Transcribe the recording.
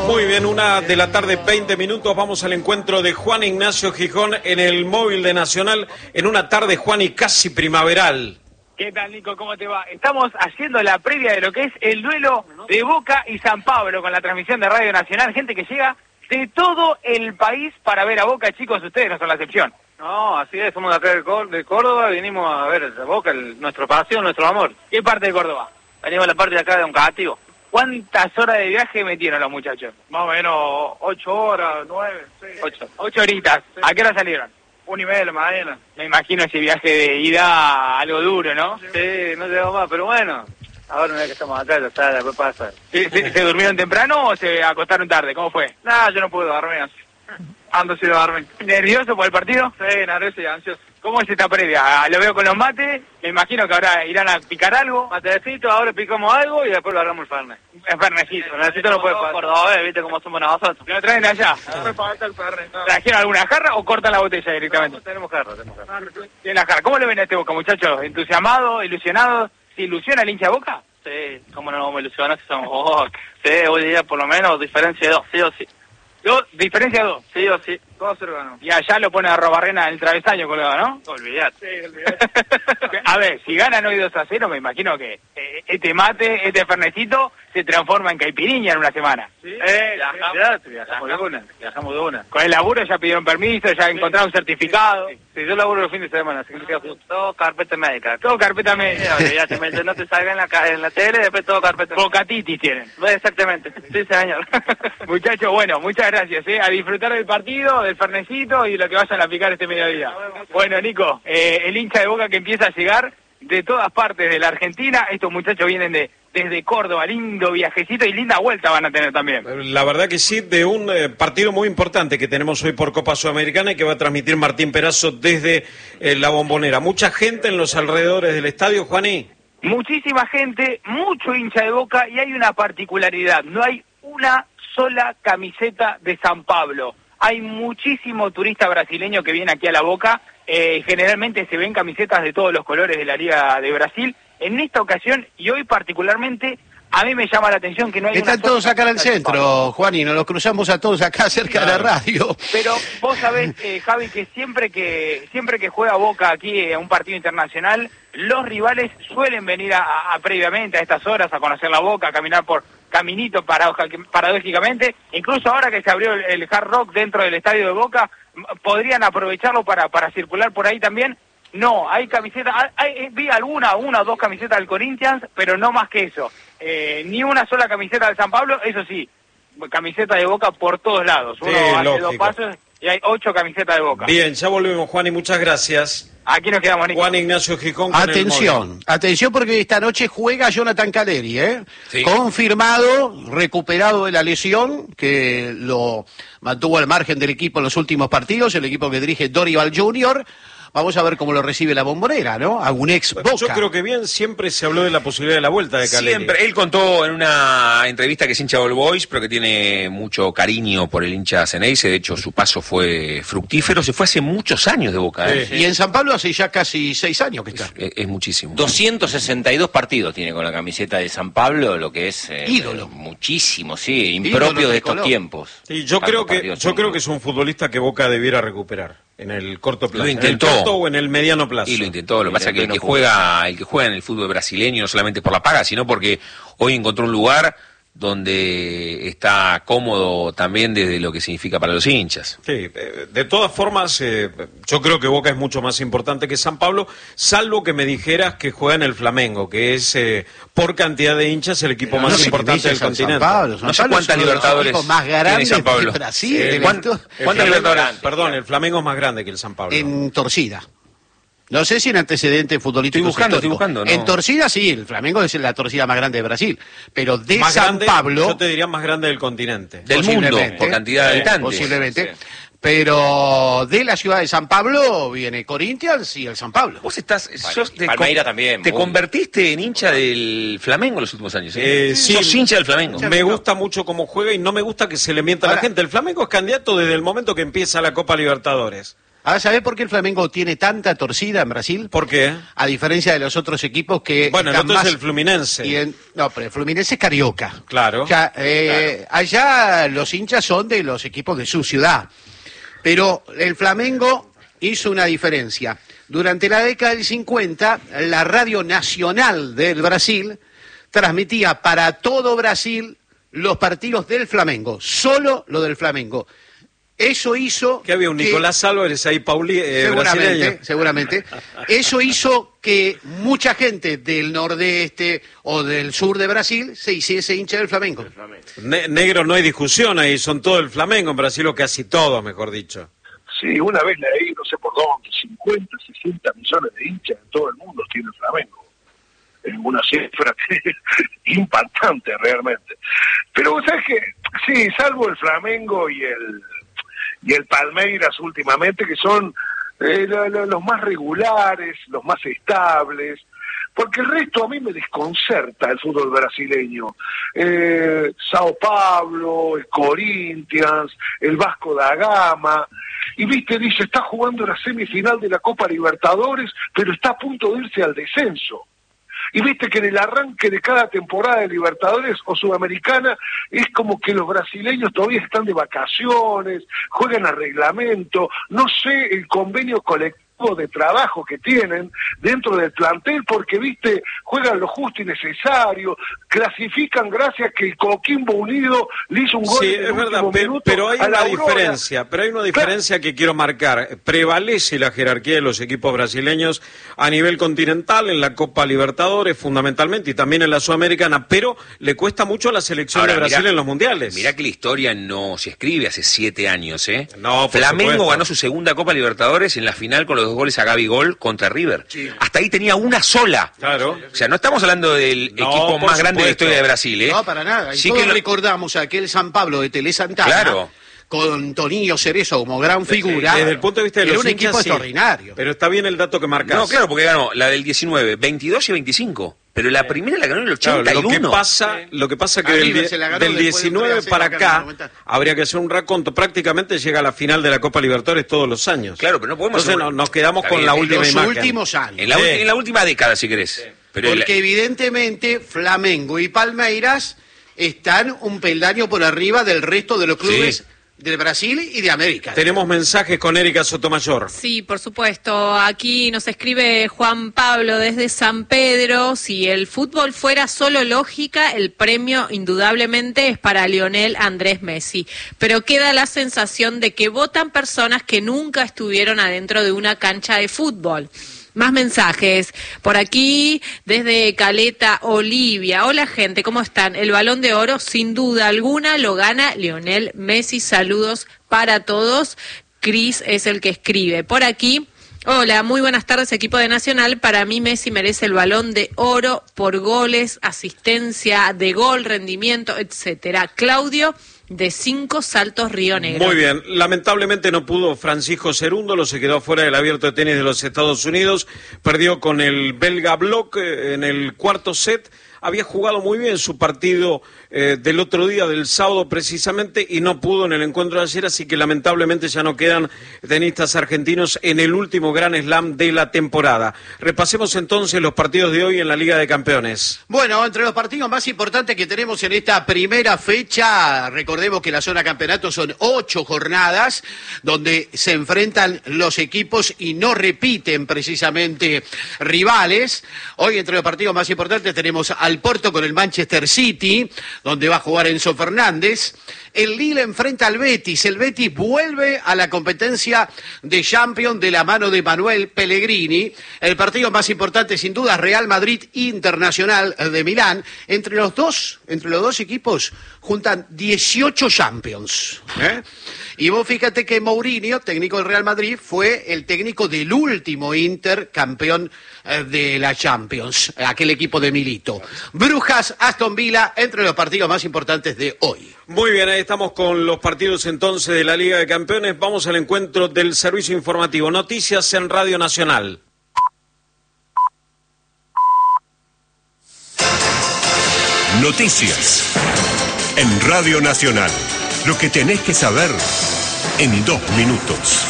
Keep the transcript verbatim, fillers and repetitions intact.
Muy bien, una de la tarde, veinte minutos. Vamos al encuentro de Juan Ignacio Gijón en el móvil de Nacional, en una tarde, Juan, y casi primaveral. ¿Qué tal, Nico? ¿Cómo te va? Estamos haciendo la previa de lo que es el duelo de Boca y San Pablo con la transmisión de Radio Nacional. Gente que llega de todo el país para ver a Boca. Chicos, ustedes no son la excepción. No, así es, somos de acá de, Cór de Córdoba, vinimos a ver a Boca, el, nuestro pasión, nuestro amor. ¿Qué parte de Córdoba? Venimos a la parte de acá de Oncativo. ¿Cuántas horas de viaje metieron los muchachos? Más o menos ocho horas, nueve, sí. Ocho. Ocho horitas. Sí. ¿A qué hora salieron? Un y media de la mañana. Me imagino ese viaje de ida algo duro, ¿no? Sí, no llegamos más, pero bueno, ahora una vez que estamos acá, ya está, después pasa. ¿Se, se, ¿Se durmieron temprano o se acostaron tarde? ¿Cómo fue? Nada, yo no pude dormir. Ando sin dormir. ¿Nervioso por el partido? Sí, nervioso y ansioso. ¿Cómo es esta previa? Lo veo con los mates, me imagino que ahora irán a picar algo. Matecito, ahora picamos algo y después lo agarramos el Fernet. El Fernecito. El Fernecito no puede pasar. Cordobés, viste cómo somos nosotros. ¿Lo traen de allá? No falta el Fernet. No. ¿Trajeron alguna jarra o cortan la botella directamente? No, tenemos jarra, tenemos jarra. Tienen la jarra. ¿Cómo lo ven a este Boca, muchachos? ¿Entusiasmados, ilusionados? ¿Se ilusiona el hincha de Boca? Sí, cómo no nos vamos a ilusionar si somos Boca. Sí, hoy día por lo menos diferencia de dos, sí o sí. Dos, diferencia de dos. Sí o sí, dos cero ganó. Y allá lo pone a Robarrena en el travesaño colgado, ¿no? Olvidate. Sí, olvidate. A ver, si ganan hoy dos a cero, me imagino que eh, este mate, este fernecito, se transforma en caipirinha en una semana. Sí, eh, viajamos, sí, viajamos de una, viajamos de una. Con el laburo ya pidieron permiso, ya sí, encontraron certificado. Sí, sí, yo laburo los fines de semana, así que todo carpeta médica. Todo carpeta médica. Sí, ya te no te salga en la, en la tele, después todo carpeta médica. Bocatitis tienen. Exactamente, sí señor. Muchachos, bueno, muchas gracias, ¿eh? A disfrutar del partido, del fernecito y lo que vayan a picar este mediodía. Bueno, Nico, eh, el hincha de Boca que empieza a llegar de todas partes de la Argentina. Estos muchachos vienen de desde Córdoba, lindo viajecito y linda vuelta van a tener también. La verdad que sí, de un eh, partido muy importante que tenemos hoy por Copa Sudamericana y que va a transmitir Martín Perazo desde eh, La Bombonera. Mucha gente en los alrededores del estadio, Juaní. Muchísima gente, mucho hincha de Boca y hay una particularidad, no hay una sola camiseta de San Pablo. Hay muchísimo turista brasileño que viene aquí a la Boca, eh, generalmente se ven camisetas de todos los colores de la Liga de Brasil. En esta ocasión, y hoy particularmente, a mí me llama la atención que no hay Están una todos acá en el centro, Juan, y nos los cruzamos a todos acá cerca claro. de la radio. Pero vos sabés, eh, Javi, que siempre que siempre que juega Boca aquí en un partido internacional, los rivales suelen venir a, a, a previamente a estas horas a conocer la Boca, a caminar por caminitos paradójicamente. Incluso ahora que se abrió el, el Hard Rock dentro del estadio de Boca, podrían aprovecharlo para, para circular por ahí también. No, hay camisetas, hay, vi alguna, una o dos camisetas del Corinthians, pero no más que eso. Eh, ni una sola camiseta de San Pablo, eso sí, camiseta de Boca por todos lados. Uno sí, hace lógico. Dos pasos y hay ocho camisetas de Boca. Bien, ya volvemos, Juan, y muchas gracias. Aquí nos quedamos, Nico. Juan Ignacio Gijón. Con atención, atención porque esta noche juega Jonathan Caleri, ¿eh? Sí. Confirmado, recuperado de la lesión, que lo mantuvo al margen del equipo en los últimos partidos, el equipo que dirige Dorival junior Vamos a ver cómo lo recibe la Bombonera, ¿no? A un ex Boca. Yo creo que bien, siempre se habló de la posibilidad de la vuelta de Caleri. Siempre. Él contó en una entrevista que es hincha de All Boys, pero que tiene mucho cariño por el hincha Ceneice. De hecho, su paso fue fructífero. Se fue hace muchos años de Boca. ¿eh? Sí. Y en San Pablo hace ya casi seis años que está. Es, es muchísimo. doscientos sesenta y dos partidos tiene con la camiseta de San Pablo, lo que es... Eh, ídolo. Muchísimo, sí. Impropio ídolo de estos color. Tiempos. Sí, yo creo que yo creo que es un futbolista que Boca debiera recuperar. En el corto plazo. Lo intentó. ¿En el corto o en el mediano plazo? Y lo intentó. Lo que pasa es que el que juega, el que juega en el fútbol brasileño no solamente por la paga, sino porque hoy encontró un lugar donde está cómodo también desde lo que significa para los hinchas. Sí, de todas formas, eh, yo creo que Boca es mucho más importante que San Pablo, salvo que me dijeras que juega en el Flamengo, que es eh, por cantidad de hinchas el equipo Pero más no importante del San continente. Pablo, San no sé Pablo cuántas Libertadores más grandes San Pablo. De Brasil. Eh, de ¿Cuántas ¿cuántas Libertadores? Perdón, el Flamengo es más grande que el San Pablo. En torcida. No sé si en antecedentes futbolísticos. Estoy buscando, históricos. estoy buscando. No. En torcida sí, el Flamengo es la torcida más grande de Brasil. Pero de más San grande, Pablo. Yo te diría más grande del continente. Del mundo, por cantidad de habitantes. Posiblemente. Sí. Pero de la ciudad de San Pablo viene Corinthians y el San Pablo. Vos estás... Bueno, sos de Palmeira también. Te muy. convertiste en hincha del Flamengo en los últimos años. ¿eh? Eh, sí, sos hincha del Flamengo. Me gusta mucho cómo juega y no me gusta que se le mienta a la gente. El Flamengo es candidato desde el momento que empieza la Copa Libertadores. Ah, ¿sabés por qué el Flamengo tiene tanta torcida en Brasil? ¿Por qué? A diferencia de los otros equipos que... Bueno, el están otro más... es el Fluminense. Y en... No, pero el Fluminense es carioca. Claro. O sea, eh, claro. Allá los hinchas son de los equipos de su ciudad. Pero el Flamengo hizo una diferencia. Durante la década del cincuenta, la Radio Nacional del Brasil transmitía para todo Brasil los partidos del Flamengo. Solo lo del Flamengo. Eso hizo... Que había un que, Nicolás Álvarez ahí, Pauli, eh, seguramente, brasileño. seguramente. Eso hizo que mucha gente del nordeste o del sur de Brasil se hiciese hincha del Flamengo. Ne negro, no hay discusión ahí, son todo el Flamengo en Brasil, o casi todos, mejor dicho. Sí, una vez leí, no sé por dónde, cincuenta, sesenta millones de hinchas en todo el mundo tiene el Flamengo. Es una cifra impactante realmente. Pero, ¿sabes qué? Sí, salvo el Flamengo y el... y el Palmeiras últimamente, que son eh, lo, lo, los más regulares, los más estables, porque el resto a mí me desconcerta el fútbol brasileño. Eh, Sao Paulo, el Corinthians, el Vasco da Gama, y viste, dice, está jugando la semifinal de la Copa Libertadores, pero está a punto de irse al descenso. Y viste que en el arranque de cada temporada de Libertadores o Sudamericana es como que los brasileños todavía están de vacaciones, juegan a reglamento, no sé el convenio colectivo de trabajo que tienen dentro del plantel, porque viste, juegan lo justo y necesario, clasifican gracias que el Coquimbo Unido le hizo un gol. Sí, en el es verdad, pero, pero hay una diferencia, pero hay una diferencia que quiero marcar. Prevalece la jerarquía de los equipos brasileños a nivel continental, en la Copa Libertadores fundamentalmente, y también en la Sudamericana, pero le cuesta mucho a la selección Ahora, de Brasil mirá, en los mundiales. Mirá que la historia no se escribe hace siete años, ¿eh? No, Flamengo supuesto. ganó su segunda Copa Libertadores en la final con los dos goles a Gabigol contra River. Sí. Hasta ahí tenía una sola. Claro. O sea, no estamos hablando del no, equipo más supuesto. grande de la historia de Brasil, ¿eh? No, para nada. Y sí todos que lo... recordamos aquel San Pablo de Tele Santana. Claro. Con Toninho Cerezo como gran figura. Desde el punto de vista de era los un hinchas, equipo sí. extraordinario. Pero está bien el dato que marcas. No, claro, porque ganó la del diecinueve, veintidós y veinticinco. Pero la primera la ganó en el ochenta y uno. Claro, lo que pasa, sí. lo que pasa que del, del diecinueve para acá habría que hacer un raconto. Prácticamente llega a la final de la Copa Libertadores todos los años. Claro, pero no podemos. Entonces sobre... no, nos quedamos está con bien, la en última los imagen. últimos años. En la, sí. en la última década, si querés. Sí. Pero Porque la... evidentemente Flamengo y Palmeiras están un peldaño por arriba del resto de los clubes. Sí. Del Brasil y de América. Tenemos mensajes con Erika Sotomayor. Sí, por supuesto. Aquí nos escribe Juan Pablo desde San Pedro. Si el fútbol fuera solo lógica, el premio indudablemente es para Lionel Andrés Messi. Pero queda la sensación de que votan personas que nunca estuvieron adentro de una cancha de fútbol. Más mensajes. Por aquí, desde Caleta, Olivia. Hola, gente, ¿cómo están? El Balón de Oro, sin duda alguna, lo gana Lionel Messi. Saludos para todos. Cris es el que escribe. Por aquí, hola, muy buenas tardes, equipo de Nacional. Para mí, Messi merece el Balón de Oro por goles, asistencia de gol, rendimiento, etcétera. Claudio, de Cinco Saltos, Río Negro. Muy bien, lamentablemente no pudo Francisco Cerúndolo, se quedó fuera del Abierto de Tenis de los Estados Unidos, perdió con el belga Block en el cuarto set. Había jugado muy bien su partido eh, del otro día, del sábado precisamente, y no pudo en el encuentro de ayer, así que lamentablemente ya no quedan tenistas argentinos en el último Gran Slam de la temporada. Repasemos entonces los partidos de hoy en la Liga de Campeones. Bueno, entre los partidos más importantes que tenemos en esta primera fecha, recordemos que la zona campeonato son ocho jornadas, donde se enfrentan los equipos y no repiten precisamente rivales. Hoy entre los partidos más importantes tenemos al Porto con el Manchester City, donde va a jugar Enzo Fernández. El Lille enfrenta al Betis. El Betis vuelve a la competencia de Champions de la mano de Manuel Pellegrini. El partido más importante, sin duda, Real Madrid Internacional de Milán. Entre los dos, entre los dos equipos juntan dieciocho Champions. ¿eh? Y vos fíjate que Mourinho, técnico del Real Madrid, fue el técnico del último Inter, campeón de la Champions, aquel equipo de Milito. Brujas, Aston Villa, entre los partidos más importantes de hoy. Muy bien, ahí estamos con los partidos entonces de la Liga de Campeones. Vamos al encuentro del servicio informativo. Noticias en Radio Nacional. Noticias en Radio Nacional. Lo que tenés que saber en dos minutos.